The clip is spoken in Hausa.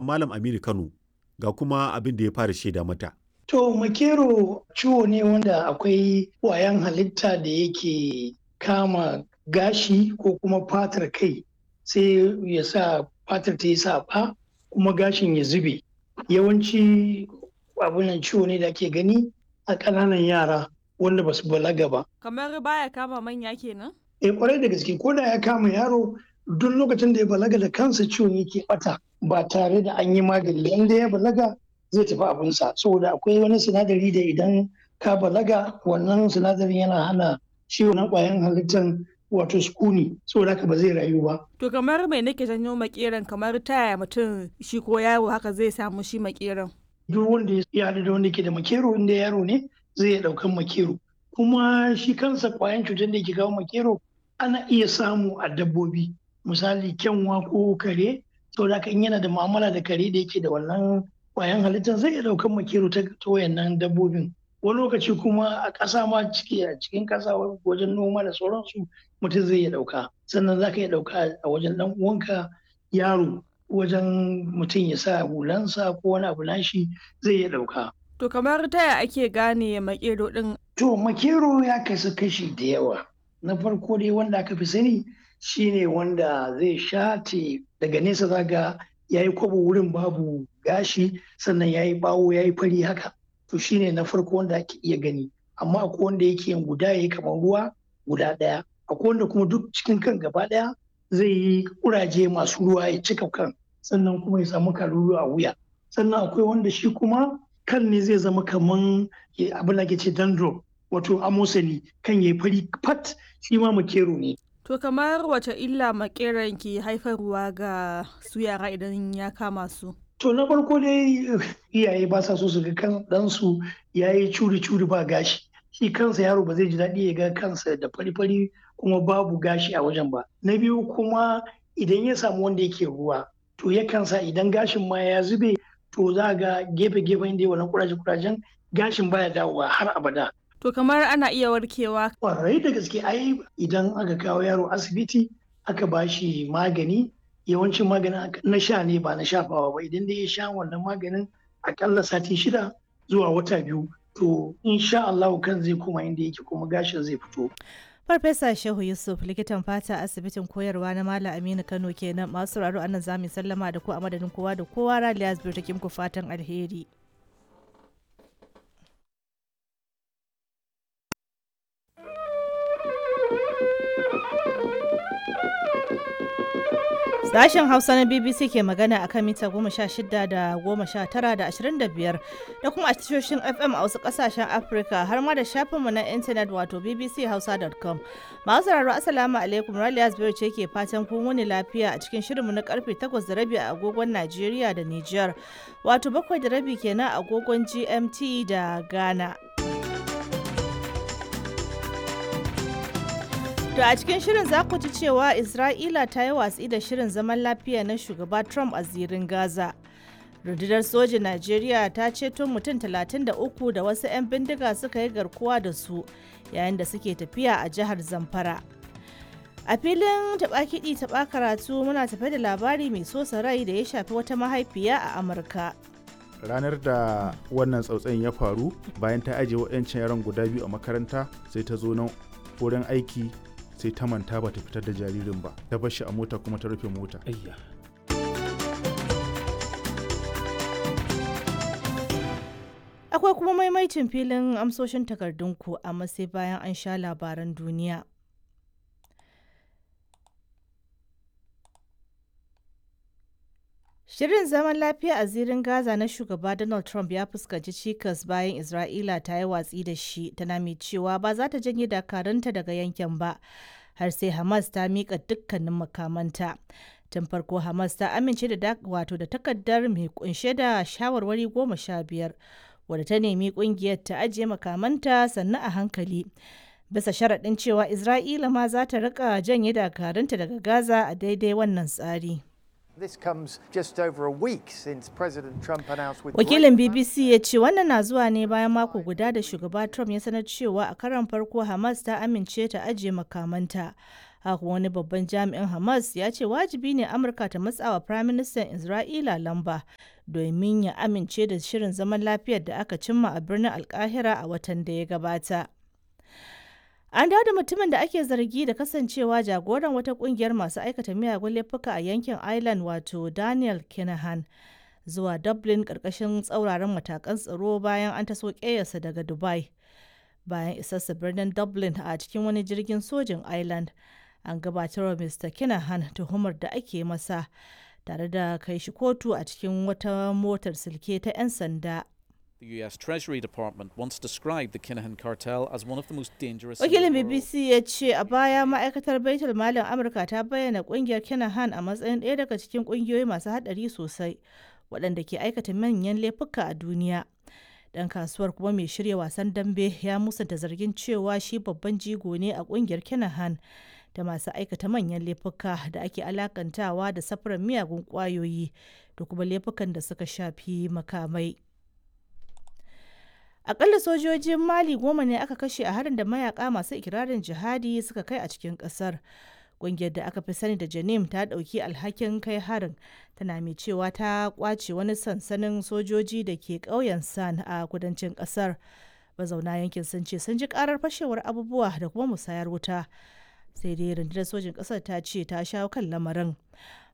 Malam Aminu Kano ga kuma abin da ya fara shaida mata. To makero ciwo ne wanda akwai ƙwayan halitta da yake kama gashi ko kuma fatar kai sai ya sa fatar ta yi saɓa kuma gashin ya zube. Yawanci abunan ciwo ne da ake gani a ƙananan yara wanda ba su balaga ba. Kamar baya kama manya kenan? Kwarai da gaske ko da ya kama yaro duk lokacin da ya balaga da kansa ciwon yake ɓata ba tare da an yi magani. Inda ya balaga zai tafi abinsa saboda akwai wani sinadari da idan ka balaga wannan sinadarin yana hana ciwo na ƙwayan halittar wato sukuni saboda haka ba zai rayu ba. To kamar mai nake janyo makeran, kamar ta yaya mutum shi ko yaro haka zai samu shi makeran? Duk wanda ya haɗu da wanda ke da makero inda yaro ne zai iya ɗaukan makero. Kuma shi kansa ƙwayan cutar da ke kawo makero ana iya samu a dabbobi, misali kyanwa ko kare, saboda haka in yana da mu'amala da kare da yake da wannan ƙwayan halittar zai iya ɗaukan makero ta wayannan dabbobin. Wani lokaci kuma a ƙasa ma a cikin ƙasa wajen noma da sauransu mutum zai iya ɗauka. Sannan za ka iya ɗauka a wajen ɗan uwanka yaro, wajen mutum ya sa hulansa ko wani abu nashi zai iya ɗauka. To kamar ta yaya ake gane makero ɗin? To makero ya kasu kashi da yawa. Na farko dai wanda aka fi sani shine wanda zai shate daga nesa zaga ya yi kwabo wurin babu gashi sannan ya yi bawo ya yi fari haka. To shine na farko wanda ake iya gani. Amma akwai wanda yake yin guda ya yi kamar ruwa guda ɗaya. Akwai wanda kuma duk cikin kan gaba ɗaya zai yi kuraje masu ruwa ya cika kan sannan kuma ya samu kalulu a wuya. Sannan akwai wanda shi kuma kan ne zai zama kaman abin da ake ce dandruff, wato amosani, kan ya yi fari fat, shi ma makero ne. To kamar wace illa makeran ke haifarwa ga su yara idan ya kama su? To na farko dai iyaye ba sa so su ga kan ɗansu ya yi curi-curi ba gashi. Shi kansa yaro ba zai ji daɗi ya ga kansa da fari-fari kuma babu gashi a wajen ba. Na biyu kuma idan ya samu wanda yake ruwa, to yakan sa idan gashin ma ya zube, to za ga gefe-gefen da wannan kuraje-kurajen gashin baya dawowa har abada. To kamar ana iya warkewa? Kwarai da gaske ai idan aka kawo yaro asibiti aka ba shi magani, yawancin maganin na sha ne ba na shafawa ba. Idan dai ya sha wannan maganin akalla sati 6 zuwa wata 2, to insha Allah kan zai koma inda yake kuma gashin zai fito. Farfesa Shehu Yusuf, likitan fata asibitin koyarwa na Malam Aminu Kano kenan. Masu sauraro anan za mu sallama da ku a madadin kowa da kowa. Raliya Zubir take muku fatan alheri. Sashen Hausa na BBC ke magana a kan mita 16 da 19 da 25 da kuma a tashoshin FM a wasu kasashen Afirka har ma da shafinmu na intanet wato bbchausa.com. Masu sauraro Assalamu alaikum, Raliya Zubairu ce ke fatan kun wuni lafiya a cikin shirinmu na karfe 8:30 a agogon Najeriya da Nijar, wato 7:30 kenan a agogon GMT da Ghana. To a cikin shirin za ku ji cewa Isra'ila ta yi watsi da shirin zaman lafiya na shugaba Trump a zirin Gaza. Rundunar sojin Najeriya ta ceto mutum 33 da wasu 'yan bindiga suka yi garkuwa da su yayin da suke tafiya a jihar Zamfara. A filin taɓa kiɗi taɓa karatu muna tafe da labari mai sosa rai da ya shafi wata mahaifiya a Amurka. Ranar da wannan tsautsayin ya faru, bayan ta ajiye waɗancan yaran guda biyu a makaranta, sai ta zo nan wurin aiki sai ta manta ba ta fitar da jaririn ba, ta bar shi a mota kuma ta rufe mota. Akwai kuma maimaicin filin amsoshin takardunku, amma sai bayan an sha labaran duniya. Shirin zaman lafiya a zirin Gaza na shugaba Donald Trump ya fuskanci cikas bayan Isra'ila ta yi watsi da shi, tana mai cewa ba za ta janye dakarunta daga yankin ba har sai Hamas ta miƙa dukkanin makamanta. Tun farko Hamas ta amince da takardar mai kunshe da shawarwari 15 wadda ta nemi kungiyar ta ajiye makamanta sannan a hankali, bisa sharaɗin cewa Isra'ila ma za ta rika janye dakarunta daga Gaza a daidai wannan tsari. Wakilin BBC ya ce wannan na zuwa ne bayan mako guda da shugaba Trump ya sanar cewa a karon farko Hamas ta amince ta ajiye makamanta, Haka wani babban jami'in Hamas ya ce wajibi ne Amurka ta matsawa Firaministan Isra'ila lamba domin ya amince da shirin zaman lafiyar da aka cimma a birnin Alkahira a watan da ya gabata. An dawo da mutumin da ake zargi da kasancewa jagoran wata kungiyar masu aikata miyagun laifuka a yankin Ireland wato Daniel Kinahan zuwa Dublin karkashin tsauraran matakan tsaro bayan an taso ƙeyarsa daga Dubai. Bayan isarsa birnin Dublin a cikin wani jirgin sojin Ireland, an gabatar wa Mr. Kinahan tuhumar da ake masa tare da kai shi kotu a cikin wata motar silke ta 'yan sanda. The US Treasury Department once described the Kinahan cartel as one of the most dangerous. Wakilin BBC ya ce a baya ma'aikatar Baitul Malin Amurka ta bayyana kungiyar Kinahan a matsayin ɗaya daga cikin kungiyoyi masu haɗari sosai waɗanda ke aikata manyan laifuka a duniya. Dan kasuwar kuma mai shirya wasan dambe ya musanta zargin cewa shi babban jigo ne a kungiyar Kinahan da masu aikata manyan laifuka da ake alakantawa da safarar miyagun kwayoyi da kuma laifukan da suka shafi makamai. Akalla sojojin Mali 10 ne aka kashe a harin da mayaka masu ikirarin jihadi suka kai a cikin kasar. Ƙungiyar da aka fi sani da Janim ta ɗauki alhakin kai harin, tana mai cewa ta kwace wani sansanin sojoji da ke ƙauyen San a kudancin ƙasar. Mazauna yankin sun ce sun ji ƙarar fashewar abubuwa da kuma musayar wuta. Sai dai rundunar sojin ƙasar ta ce ta shawo kan lamarin.